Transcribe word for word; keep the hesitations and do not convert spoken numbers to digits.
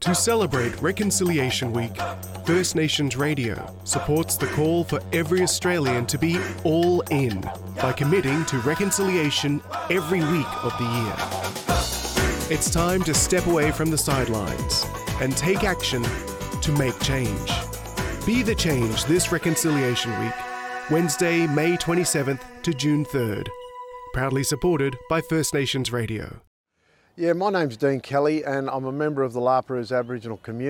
To celebrate Reconciliation Week, First Nations Radio supports the call for every Australian to be all in by committing to reconciliation every week of the year. It's time to step away from the sidelines and take action to make change. Be the change this Reconciliation Week, Wednesday, May twenty-seventh to June third. Proudly supported by First Nations Radio. Yeah, my name's Dean Kelly and I'm a member of the La Perouse Aboriginal community.